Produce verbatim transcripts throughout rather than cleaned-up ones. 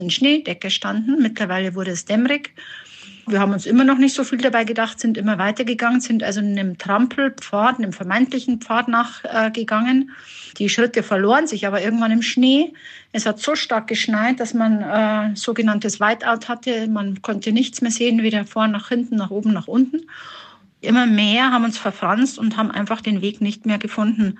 in Schneedecke standen. Mittlerweile wurde es dämmerig. Wir haben uns immer noch nicht so viel dabei gedacht, sind immer weitergegangen, sind also einem Trampelpfad, einem vermeintlichen Pfad nachgegangen. Äh, die Schritte verloren sich aber irgendwann im Schnee. Es hat so stark geschneit, dass man äh, sogenanntes Whiteout hatte. Man konnte nichts mehr sehen, weder vorn nach hinten, nach oben, nach unten. Immer mehr haben uns verfranst und haben einfach den Weg nicht mehr gefunden.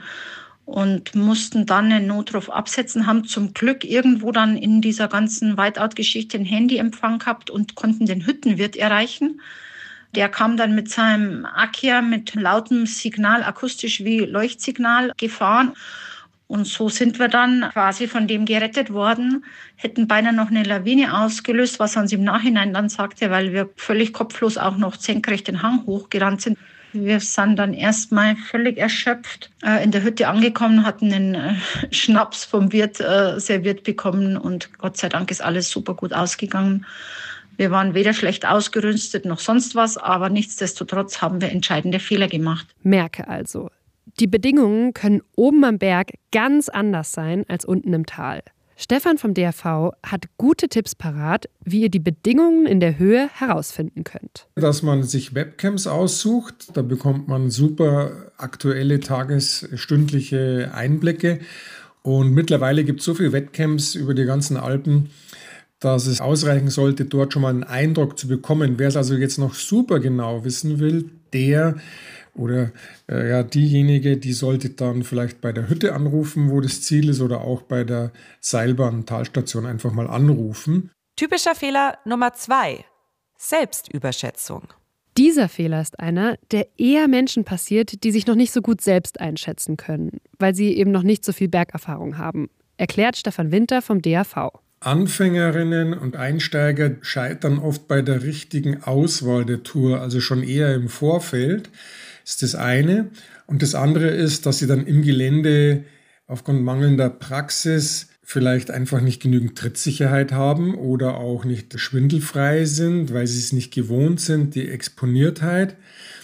Und mussten dann einen Notruf absetzen, haben zum Glück irgendwo dann in dieser ganzen Whiteout-Geschichte einen Handyempfang gehabt und konnten den Hüttenwirt erreichen. Der kam dann mit seinem Akia mit lautem Signal, akustisch wie Leuchtsignal, gefahren. Und so sind wir dann quasi von dem gerettet worden, hätten beinahe noch eine Lawine ausgelöst, was er uns im Nachhinein dann sagte, weil wir völlig kopflos auch noch senkrecht den Hang hochgerannt sind. Wir sind dann erstmal völlig erschöpft äh, in der Hütte angekommen, hatten einen äh, Schnaps vom Wirt äh, serviert bekommen und Gott sei Dank ist alles super gut ausgegangen. Wir waren weder schlecht ausgerüstet noch sonst was, aber nichtsdestotrotz haben wir entscheidende Fehler gemacht. Merke also, die Bedingungen können oben am Berg ganz anders sein als unten im Tal. Stefan vom D R V hat gute Tipps parat, wie ihr die Bedingungen in der Höhe herausfinden könnt. Dass man sich Webcams aussucht, da bekommt man super aktuelle tagesstündliche Einblicke. Und mittlerweile gibt es so viele Webcams über die ganzen Alpen, dass es ausreichen sollte, dort schon mal einen Eindruck zu bekommen. Wer es also jetzt noch super genau wissen will, der oder äh, ja, diejenige, die sollte dann vielleicht bei der Hütte anrufen, wo das Ziel ist, oder auch bei der Seilbahn-Talstation einfach mal anrufen. Typischer Fehler Nummer zwei: Selbstüberschätzung. Dieser Fehler ist einer, der eher Menschen passiert, die sich noch nicht so gut selbst einschätzen können, weil sie eben noch nicht so viel Bergerfahrung haben, erklärt Stefan Winter vom D R V. Anfängerinnen und Einsteiger scheitern oft bei der richtigen Auswahl der Tour, also schon eher im Vorfeld. Das ist das eine. Und das andere ist, dass sie dann im Gelände aufgrund mangelnder Praxis vielleicht einfach nicht genügend Trittsicherheit haben oder auch nicht schwindelfrei sind, weil sie es nicht gewohnt sind, die Exponiertheit.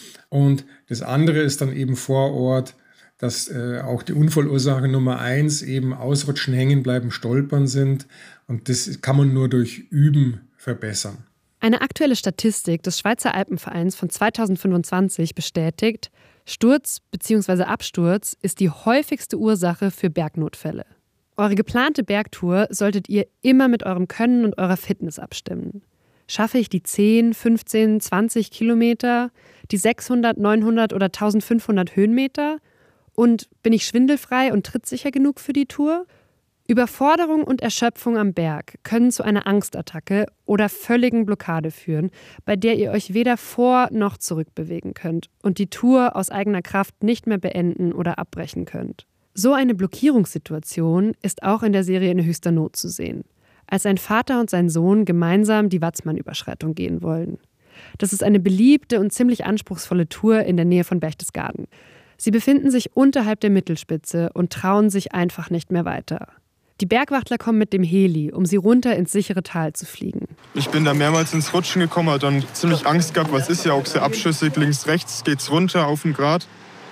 Und das andere ist dann eben vor Ort, dass äh, auch die Unfallursache Nummer eins eben Ausrutschen, hängen bleiben, stolpern sind. Und das kann man nur durch Üben verbessern. Eine aktuelle Statistik des Schweizer Alpenvereins von zweitausendfünfundzwanzig bestätigt, Sturz bzw. Absturz ist die häufigste Ursache für Bergnotfälle. Eure geplante Bergtour solltet ihr immer mit eurem Können und eurer Fitness abstimmen. Schaffe ich die zehn, fünfzehn, zwanzig Kilometer, die sechshundert, neunhundert oder eintausendfünfhundert Höhenmeter? Und bin ich schwindelfrei und trittsicher genug für die Tour? Überforderung und Erschöpfung am Berg können zu einer Angstattacke oder völligen Blockade führen, bei der ihr euch weder vor- noch zurückbewegen könnt und die Tour aus eigener Kraft nicht mehr beenden oder abbrechen könnt. So eine Blockierungssituation ist auch in der Serie In höchster Not zu sehen, als ein Vater und sein Sohn gemeinsam die Watzmann-Überschreitung gehen wollen. Das ist eine beliebte und ziemlich anspruchsvolle Tour in der Nähe von Berchtesgaden. Sie befinden sich unterhalb der Mittelspitze und trauen sich einfach nicht mehr weiter. Die Bergwachtler kommen mit dem Heli, um sie runter ins sichere Tal zu fliegen. Ich bin da mehrmals ins Rutschen gekommen, habe dann ziemlich Angst gehabt, was ist ja auch sehr abschüssig, links, rechts geht's runter auf den Grat.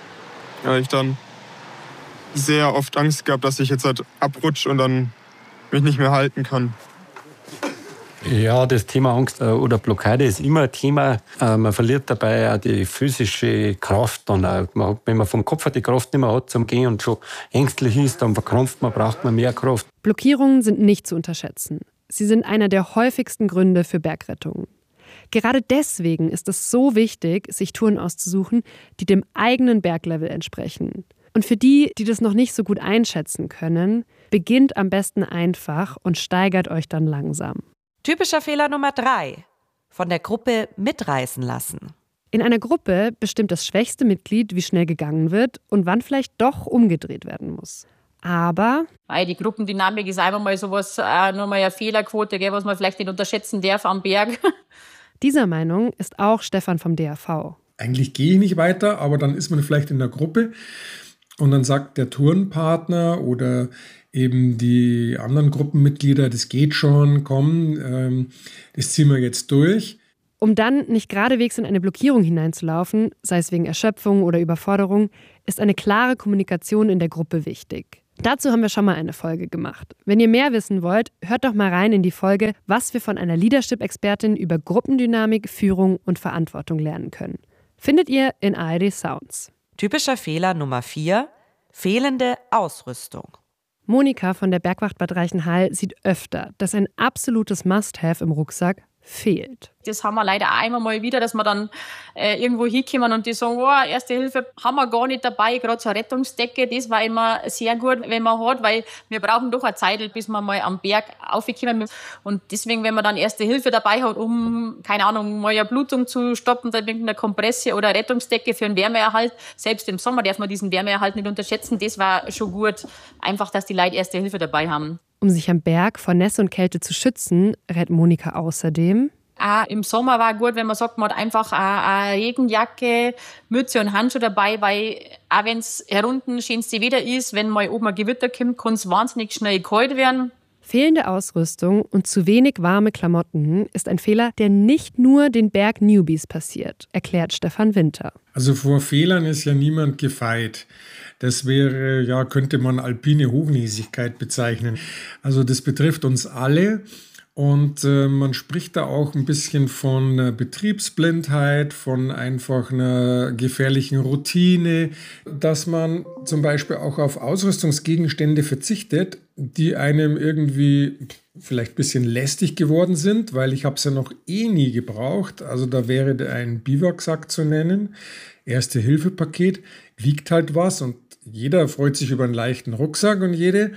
Da habe ich dann sehr oft Angst gehabt, dass ich jetzt halt abrutsche und dann mich nicht mehr halten kann. Ja, das Thema Angst oder Blockade ist immer ein Thema. Man verliert dabei auch die physische Kraft. Dann auch, wenn man vom Kopf her die Kraft nicht mehr hat zum Gehen und schon ängstlich ist, dann verkrampft man, braucht man mehr Kraft. Blockierungen sind nicht zu unterschätzen. Sie sind einer der häufigsten Gründe für Bergrettungen. Gerade deswegen ist es so wichtig, sich Touren auszusuchen, die dem eigenen Berglevel entsprechen. Und für die, die das noch nicht so gut einschätzen können, beginnt am besten einfach und steigert euch dann langsam. Typischer Fehler Nummer drei: Von der Gruppe mitreißen lassen. In einer Gruppe bestimmt das schwächste Mitglied, wie schnell gegangen wird und wann vielleicht doch umgedreht werden muss. Aber die Gruppendynamik ist einfach mal sowas, äh, nur mal eine Fehlerquote, gell, was man vielleicht nicht unterschätzen darf am Berg. Dieser Meinung ist auch Stefan vom D R V. Eigentlich gehe ich nicht weiter, aber dann ist man vielleicht in der Gruppe und dann sagt der Tourenpartner oder eben die anderen Gruppenmitglieder, das geht schon, komm, ähm, das ziehen wir jetzt durch. Um dann nicht geradewegs in eine Blockierung hineinzulaufen, sei es wegen Erschöpfung oder Überforderung, ist eine klare Kommunikation in der Gruppe wichtig. Dazu haben wir schon mal eine Folge gemacht. Wenn ihr mehr wissen wollt, hört doch mal rein in die Folge, was wir von einer Leadership-Expertin über Gruppendynamik, Führung und Verantwortung lernen können. Findet ihr in A R D Sounds. Typischer Fehler Nummer vier: fehlende Ausrüstung. Monika von der Bergwacht Bad Reichenhall sieht öfter, dass ein absolutes Must-have im Rucksack fehlt. Das haben wir leider auch immer mal wieder, dass wir dann äh, irgendwo hinkommen und die sagen, oh, Erste Hilfe haben wir gar nicht dabei, gerade so eine Rettungsdecke, das war immer sehr gut, wenn man hat, weil wir brauchen doch eine Zeit, bis wir mal am Berg aufkommen. Und deswegen, wenn man dann Erste Hilfe dabei hat, um, keine Ahnung, mal eine Blutung zu stoppen, dann eine Kompresse oder eine Rettungsdecke für einen Wärmeerhalt, selbst im Sommer darf man diesen Wärmeerhalt nicht unterschätzen, das war schon gut, einfach, dass die Leute Erste Hilfe dabei haben. Um sich am Berg vor Nässe und Kälte zu schützen, rät Monika außerdem: Auch im Sommer war gut, wenn man sagt, man hat einfach eine Regenjacke, Mütze und Handschuhe dabei, weil auch wenn es herunten schönste Wetter ist, wenn mal oben ein Gewitter kommt, kann es wahnsinnig schnell kalt werden. Fehlende Ausrüstung und zu wenig warme Klamotten ist ein Fehler, der nicht nur den Berg-Newbies passiert, erklärt Stefan Winter. Also vor Fehlern ist ja niemand gefeit. Das wäre, ja, könnte man alpine Hochnäsigkeit bezeichnen. Also das betrifft uns alle. Und äh, man spricht da auch ein bisschen von äh, Betriebsblindheit, von einfach einer gefährlichen Routine, dass man zum Beispiel auch auf Ausrüstungsgegenstände verzichtet, die einem irgendwie vielleicht ein bisschen lästig geworden sind, weil ich habe es ja noch eh nie gebraucht. Also da wäre ein Biwaksack zu nennen, Erste-Hilfe-Paket, wiegt halt was und jeder freut sich über einen leichten Rucksack und jede.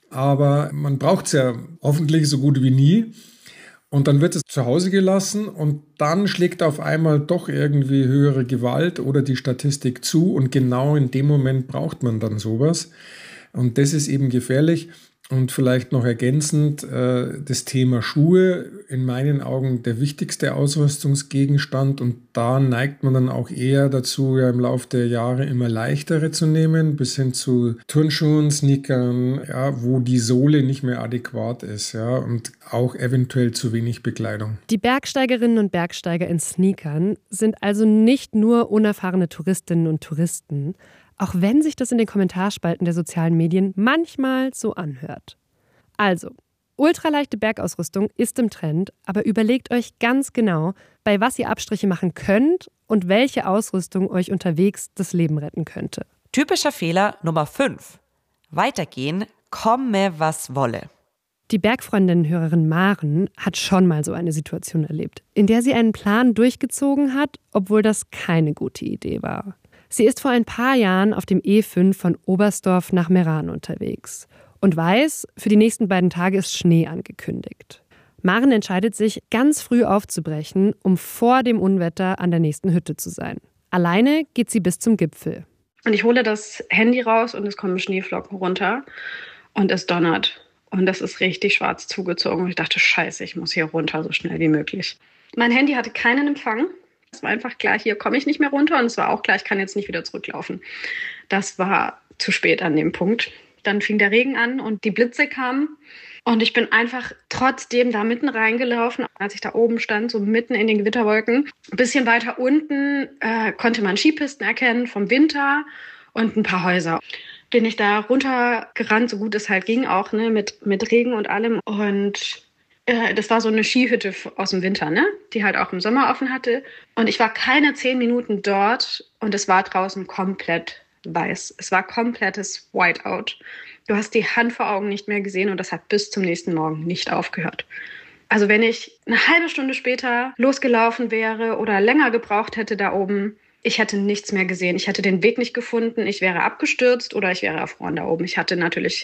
Aber man braucht es ja hoffentlich so gut wie nie. Und dann wird es zu Hause gelassen und dann schlägt auf einmal doch irgendwie höhere Gewalt oder die Statistik zu. Und genau in dem Moment braucht man dann sowas. Und das ist eben gefährlich. Und vielleicht noch ergänzend äh, das Thema Schuhe, in meinen Augen der wichtigste Ausrüstungsgegenstand. Und da neigt man dann auch eher dazu, ja im Laufe der Jahre immer leichtere zu nehmen, bis hin zu Turnschuhen, Sneakern, ja, wo die Sohle nicht mehr adäquat ist, ja, und auch eventuell zu wenig Bekleidung. Die Bergsteigerinnen und Bergsteiger in Sneakern sind also nicht nur unerfahrene Touristinnen und Touristen, auch wenn sich das in den Kommentarspalten der sozialen Medien manchmal so anhört. Also, ultraleichte Bergausrüstung ist im Trend, aber überlegt euch ganz genau, bei was ihr Abstriche machen könnt und welche Ausrüstung euch unterwegs das Leben retten könnte. Typischer Fehler Nummer fünf: weitergehen, komme was wolle. Die Bergfreundinnen-Hörerin Maren hat schon mal so eine Situation erlebt, in der sie einen Plan durchgezogen hat, obwohl das keine gute Idee war. Sie ist vor ein paar Jahren auf dem E fünf von Oberstdorf nach Meran unterwegs und weiß, für die nächsten beiden Tage ist Schnee angekündigt. Maren entscheidet sich, ganz früh aufzubrechen, um vor dem Unwetter an der nächsten Hütte zu sein. Alleine geht sie bis zum Gipfel. Und ich hole das Handy raus und es kommen Schneeflocken runter und es donnert. Und das ist richtig schwarz zugezogen. Und ich dachte, scheiße, ich muss hier runter, so schnell wie möglich. Mein Handy hatte keinen Empfang. Es war einfach klar, hier komme ich nicht mehr runter. Und es war auch klar, ich kann jetzt nicht wieder zurücklaufen. Das war zu spät an dem Punkt. Dann fing der Regen an und die Blitze kamen. Und ich bin einfach trotzdem da mitten reingelaufen, als ich da oben stand, so mitten in den Gewitterwolken. Ein bisschen weiter unten äh, konnte man Skipisten erkennen vom Winter und ein paar Häuser. Bin ich da runtergerannt, so gut es halt ging, auch ne, mit, mit Regen und allem. Und äh, das war so eine Skihütte aus dem Winter, ne, die halt auch im Sommer offen hatte. Und ich war keine zehn Minuten dort und es war draußen komplett weiß. Es war komplettes Whiteout. Du hast die Hand vor Augen nicht mehr gesehen und das hat bis zum nächsten Morgen nicht aufgehört. Also wenn ich eine halbe Stunde später losgelaufen wäre oder länger gebraucht hätte da oben, ich hätte nichts mehr gesehen. Ich hätte den Weg nicht gefunden. Ich wäre abgestürzt oder ich wäre erfroren da oben. Ich hatte natürlich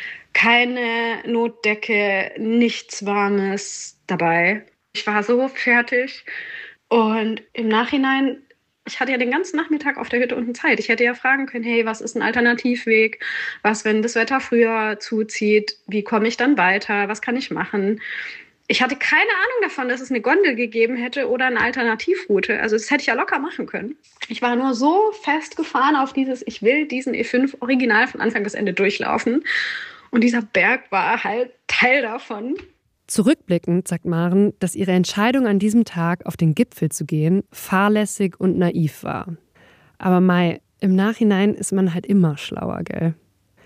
keine Notdecke, nichts Warmes dabei. Ich war so fertig. Und im Nachhinein, ich hatte ja den ganzen Nachmittag auf der Hütte unten Zeit. Ich hätte ja fragen können, hey, was ist ein Alternativweg? Was, wenn das Wetter früher zuzieht? Wie komme ich dann weiter? Was kann ich machen? Ich hatte keine Ahnung davon, dass es eine Gondel gegeben hätte oder eine Alternativroute. Also das hätte ich ja locker machen können. Ich war nur so festgefahren auf dieses, ich will diesen E fünf original von Anfang bis Ende durchlaufen. Und dieser Berg war halt Teil davon. Zurückblickend sagt Maren, dass ihre Entscheidung an diesem Tag auf den Gipfel zu gehen fahrlässig und naiv war. Aber Mai, im Nachhinein ist man halt immer schlauer, gell?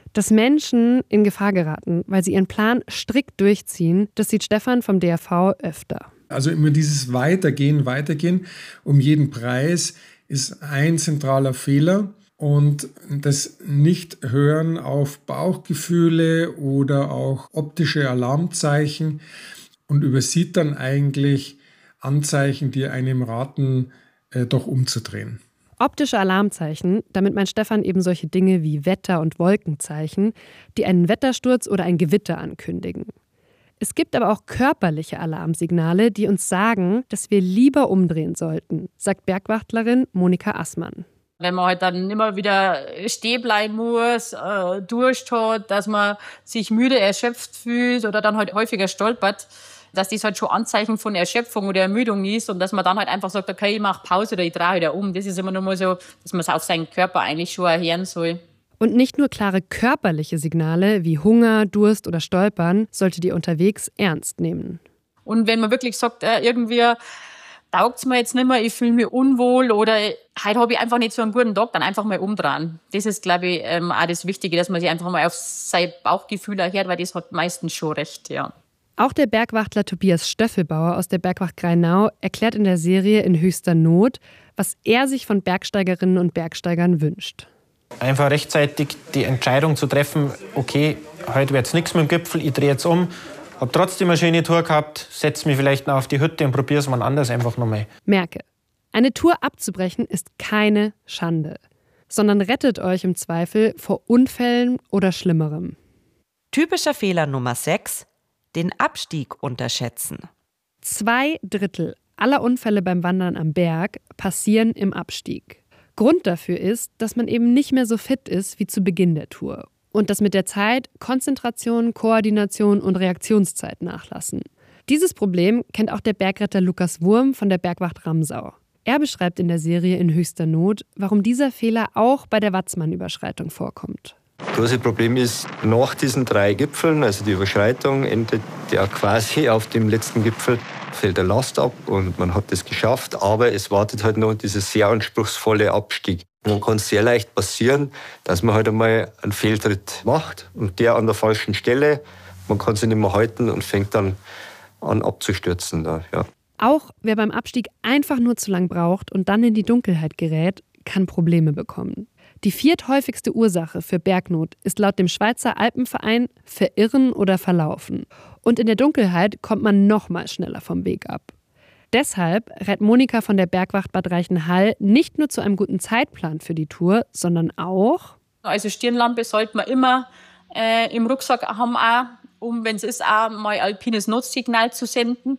Dass Menschen in Gefahr geraten, weil sie ihren Plan strikt durchziehen, das sieht Stefan vom D R V öfter. Also immer dieses Weitergehen, Weitergehen um jeden Preis ist ein zentraler Fehler. Und das Nicht-Hören auf Bauchgefühle oder auch optische Alarmzeichen und übersieht dann eigentlich Anzeichen, die einem raten, äh, doch umzudrehen. Optische Alarmzeichen, damit meint Stefan eben solche Dinge wie Wetter- und Wolkenzeichen, die einen Wettersturz oder ein Gewitter ankündigen. Es gibt aber auch körperliche Alarmsignale, die uns sagen, dass wir lieber umdrehen sollten, sagt Bergwachtlerin Monika Assmann. Wenn man halt dann immer wieder stehen bleiben muss, äh, Durst hat, dass man sich müde, erschöpft fühlt oder dann halt häufiger stolpert, dass das halt schon Anzeichen von Erschöpfung oder Ermüdung ist und dass man dann halt einfach sagt, okay, ich mache Pause oder ich drehe wieder um. Das ist immer nur mal so, dass man es auf seinen Körper eigentlich schon erhören soll. Und nicht nur klare körperliche Signale wie Hunger, Durst oder Stolpern solltet ihr unterwegs ernst nehmen. Und wenn man wirklich sagt, äh, irgendwie taugt es mir jetzt nicht mehr, ich fühle mich unwohl oder heute habe ich einfach nicht so einen guten Tag, dann einfach mal umdrehen. Das ist, glaube ich, ähm, auch das Wichtige, dass man sich einfach mal auf sein Bauchgefühl erhört, weil das hat meistens schon recht, ja. Auch der Bergwachtler Tobias Stöffelbauer aus der Bergwacht Grainau erklärt in der Serie In höchster Not, was er sich von Bergsteigerinnen und Bergsteigern wünscht. Einfach rechtzeitig die Entscheidung zu treffen, okay, heute wird es nichts mit dem Gipfel, ich drehe jetzt um, habe trotzdem eine schöne Tour gehabt, setze mich vielleicht noch auf die Hütte und probiere es mal anders einfach nochmal. Merke, eine Tour abzubrechen ist keine Schande, sondern rettet euch im Zweifel vor Unfällen oder Schlimmerem. Typischer Fehler Nummer sechs. Den Abstieg unterschätzen. Zwei Drittel aller Unfälle beim Wandern am Berg passieren im Abstieg. Grund dafür ist, dass man eben nicht mehr so fit ist wie zu Beginn der Tour. Und dass mit der Zeit Konzentration, Koordination und Reaktionszeit nachlassen. Dieses Problem kennt auch der Bergretter Lukas Wurm von der Bergwacht Ramsau. Er beschreibt in der Serie In höchster Not, warum dieser Fehler auch bei der Watzmann-Überschreitung vorkommt. Das große Problem ist, nach diesen drei Gipfeln, also die Überschreitung, endet ja quasi auf dem letzten Gipfel, fällt der Last ab und man hat es geschafft, aber es wartet halt noch dieser sehr anspruchsvolle Abstieg. Dann kann es sehr leicht passieren, dass man halt einmal einen Fehltritt macht und der an der falschen Stelle, man kann sich nicht mehr halten und fängt dann an abzustürzen. Da, ja. Auch wer beim Abstieg einfach nur zu lang braucht und dann in die Dunkelheit gerät, kann Probleme bekommen. Die vierthäufigste Ursache für Bergnot ist laut dem Schweizer Alpenverein Verirren oder Verlaufen. Und in der Dunkelheit kommt man noch mal schneller vom Weg ab. Deshalb rät Monika von der Bergwacht Bad Reichenhall nicht nur zu einem guten Zeitplan für die Tour, sondern auch... Also Stirnlampe sollte man immer äh, im Rucksack haben, auch, um, wenn es ist, auch mal alpines Notsignal zu senden.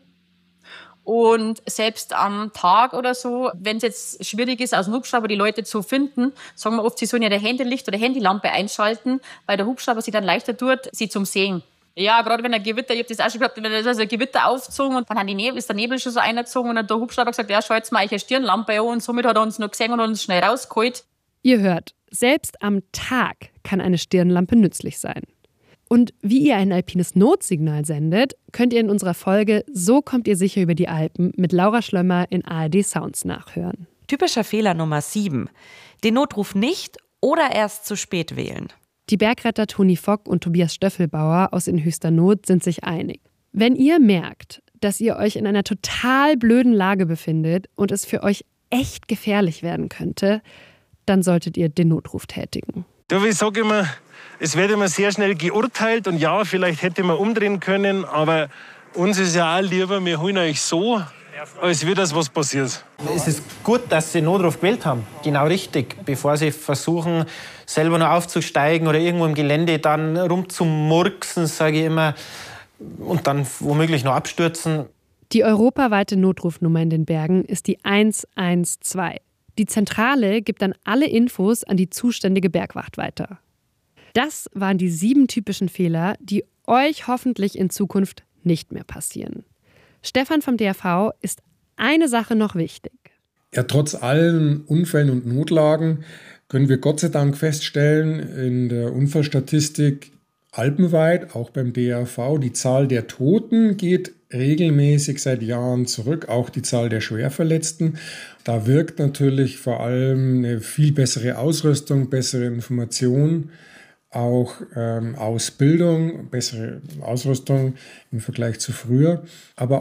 Und selbst am Tag oder so, wenn es jetzt schwierig ist, aus dem Hubschrauber die Leute zu finden, sagen wir oft, sie sollen ja der Handylicht oder Handylampe einschalten, weil der Hubschrauber sie dann leichter tut, sie zum Sehen. Ja, gerade wenn ein Gewitter, ich habe das auch schon gehabt, wenn das also ein Gewitter aufgezogen und dann hat die Nebel, ist der Nebel schon so eingezogen und dann hat der Hubschrauber gesagt, ja, schalt's mal eine Stirnlampe an und somit hat er uns noch gesehen und uns schnell rausgeholt. Ihr hört, selbst am Tag kann eine Stirnlampe nützlich sein. Und wie ihr ein alpines Notsignal sendet, könnt ihr in unserer Folge So kommt ihr sicher über die Alpen mit Laura Schlömmer in A R D Sounds nachhören. Typischer Fehler Nummer sieben. Den Notruf nicht oder erst zu spät wählen. Die Bergretter Toni Fock und Tobias Stöffelbauer aus In höchster Not sind sich einig. Wenn ihr merkt, dass ihr euch in einer total blöden Lage befindet und es für euch echt gefährlich werden könnte, dann solltet ihr den Notruf tätigen. Ja, ich sage immer, es wird immer sehr schnell geurteilt und ja, vielleicht hätte man umdrehen können, aber uns ist ja auch lieber, wir holen euch so, als wird das was passiert. Es ist gut, dass Sie Notruf gewählt haben, genau richtig, bevor Sie versuchen, selber noch aufzusteigen oder irgendwo im Gelände dann rumzumurksen, sage ich immer, und dann womöglich noch abstürzen. Die europaweite Notrufnummer in den Bergen ist die eins eins zwei. Die Zentrale gibt dann alle Infos an die zuständige Bergwacht weiter. Das waren die sieben typischen Fehler, die euch hoffentlich in Zukunft nicht mehr passieren. Stefan vom D R V ist eine Sache noch wichtig. Ja, trotz allen Unfällen und Notlagen können wir Gott sei Dank feststellen, in der Unfallstatistik alpenweit, auch beim D R V, die Zahl der Toten geht regelmäßig seit Jahren zurück, auch die Zahl der Schwerverletzten. Da wirkt natürlich vor allem eine viel bessere Ausrüstung, bessere Information auch ähm, Ausbildung, bessere Ausrüstung im Vergleich zu früher, aber